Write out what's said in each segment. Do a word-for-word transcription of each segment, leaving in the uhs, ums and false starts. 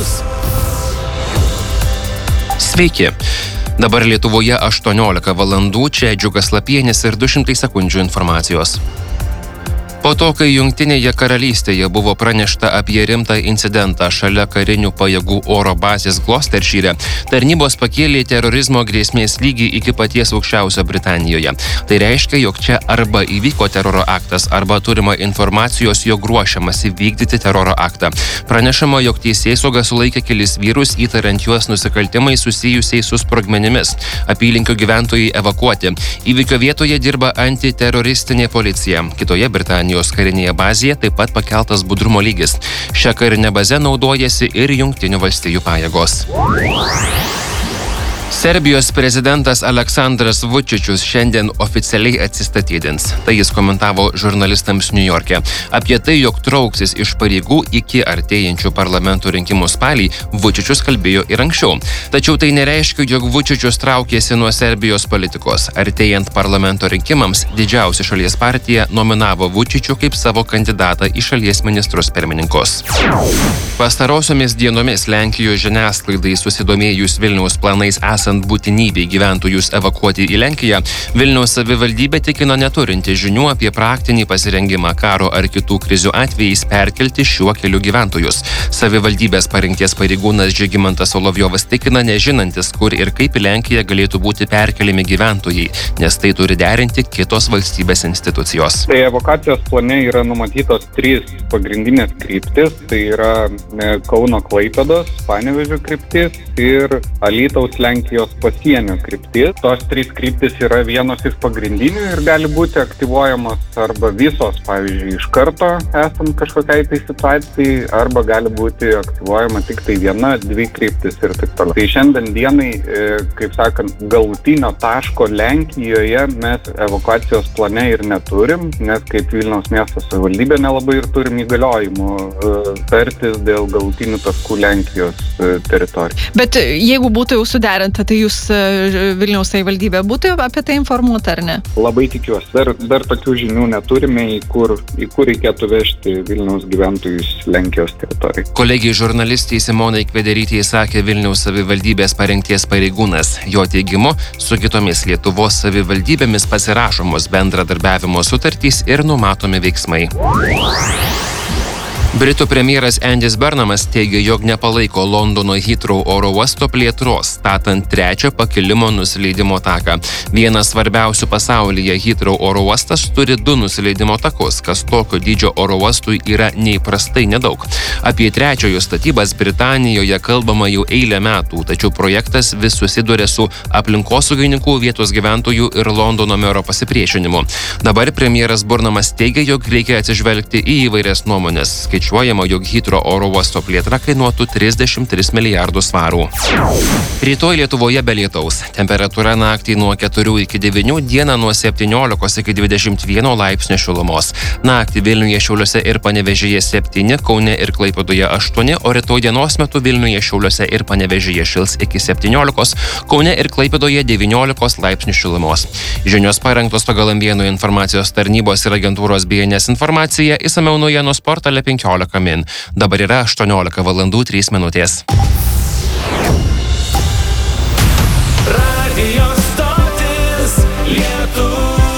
Sveiki. Dabar Lietuvoje aštuoniolika valandų, čia Džiugas Lapienis ir du šimtai sekundžių informacijos. Po to, kai Jungtinėje karalystėje buvo pranešta apie rimtą incidentą šalia karinių pajėgų oro bazės Gloucestershire, tarnybos pakėlė terorizmo grėsmės lygį iki paties aukščiausio Britanijoje. Tai reiškia, jog čia arba įvyko teroro aktas, arba turima informacijos, jog ruošiamasi vykdyti teroro aktą. Pranešama, jog teisėsauga sulaikė kelis vyrus, įtariant juos nusikaltimai susijusiai su sprogmenimis. Apylinkių gyventojai evakuoti. Įvykio vietoje dirba antiteroristinė policija. Kitoje Britanijoje karinėje bazėje taip pat pakeltas budrumo lygis. Šią karinę bazę naudojasi ir Jungtinių valstijų pajėgos. Serbijos prezidentas Aleksandras Vučičius šiandien oficialiai atsistatydins. Tai jis komentavo žurnalistams Niujorke. Apie tai, jog trauksis iš pareigų iki artėjančių parlamento rinkimų spalį, Vučičius kalbėjo ir anksčiau. Tačiau tai nereiškia, jog Vučičius traukėsi nuo Serbijos politikos. Artėjant parlamento rinkimams, didžiausia šalies partija nominavo Vučičių kaip savo kandidatą į šalies ministrus pirmininkus. Pastarosiomis dienomis Lenkijos žiniasklaidai susidomėjus Vilniaus planais esant būtinybei gyventojus evakuoti į Lenkiją, Vilniaus savivaldybė tikino neturinti žinių apie praktinį pasirengimą karo ar kitų krizių atvejais perkelti šiuo keliu gyventojus. Savivaldybės parinkties pareigūnas Žygimantas Solovjovas tikina nežinantis, kur ir kaip į Lenkiją galėtų būti perkeliami gyventojai, nes tai turi derinti kitos valstybės institucijos. Tai evakuacijos plane yra numatytos trys pagrindinės kryptis, tai yra Kauno Klaipėdos, Panevėžio kryptis ir Alytaus Lenkijos pasienio kryptis. Tos trys kryptis yra vienos iš pagrindinių ir gali būti aktyvuojamos arba visos, pavyzdžiui, iš karto esant kažkokiai tai situacijai, arba gali būti aktyvuojama tik tai viena, dvi kryptis ir taip toliau. Tai šiandien dienai, kaip sakant, galutinio taško Lenkijoje mes evakuacijos plane ir neturim, nes kaip Vilniaus miesto savivaldybė nelabai ir turim įgaliojimų tartis dėl galutinių taškų Lenkijos teritorijos. Bet jeigu būtų jau suderinta, tai jūs Vilniaus savivaldybė būtų apie tai informuota, ar ne? Labai tikiuosi. Dar, dar tokių žinių neturime, į kur, į kur reikėtų vežti Vilniaus gyventojus Lenkijos teritorijai. Kolegijai žurnalistei Simonai Kvederytei sakė Vilniaus savivaldybės parengties pareigūnas. Jo teigimu, su kitomis Lietuvos savivaldybėmis pasirašomos bendradarbiavimo sutartys ir numatomi veiksmai. Britų premjeras Andys Burnhamas teigia, jog nepalaiko Londono Heathrow oro uosto plėtros, statant trečią pakilimo nusileidimo taką. Vienas svarbiausių pasaulyje Heathrow oro uostas turi du nusileidimo takus, kas tokio dydžio oro uostui yra neįprastai nedaug. Apie trečiojo statybas Britanijoje kalbama jau eilę metų, tačiau projektas vis susiduria su aplinkosaugininkų, vietos gyventojų ir Londono mero pasipriešinimu. Dabar premjeras Burnhamas teigia, jog reikia atsižvelgti į įvairias nuomonės. Skaičiuojama, jog Heathrow oro uosto plėtra kainuotų trisdešimt tris milijardus svarų. Rytoj Lietuvoje be lietaus. Temperatūra naktį nuo keturių iki devynių, dieną nuo septyniolikos iki dvidešimt vieno laipsnio šilumos. Naktį Vilniuje, Šiauliuose ir Panevėžyje septyni, Kaune ir Klaipėdoje aštuoni, o rytoj dienos metu Vilniuje, Šiauliuose ir Panevėžyje šils iki septyniolikos, Kaune ir Klaipėdoje devyniolikos laipsnių šilumos. Žinios parengtos pagal Ambėnų informacijos tarnybos ir agentūros B N S informacija, išsamiau naujienų portale penkiolika min. Dabar yra aštuoniolika valandų trys minutės. Radio stotis Lietus.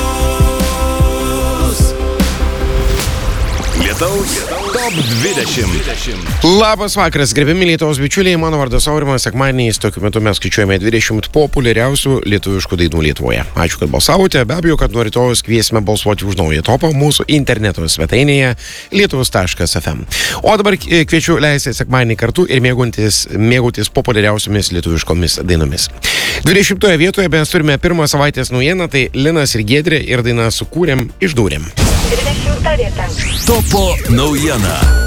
Lietaus top dvidešimt. Labas vakaras, gerbiami Lietuvos bičiuliai, mano vardas Aurimas. Sekmadieniais tokiu metu mes skaičiuojame dvidešimt populiariausių lietuviškų dainų Lietuvoje. Ačiū, kad balsavote. Be abejo, kad nuo rytojus kviesime balsuoti už naują topą mūsų interneto svetainėje lietuvos taškas f m. O dabar kviečiu leisti sekmadienį kartu ir mėgautis, mėgautis populiariausiomis lietuviškomis dainomis. dvidešimtoje vietoje mes turime pirmą savaitės naujieną, tai Linas ir Giedrė ir daina Sukūrėm, išdūrėm. Topo naujiena.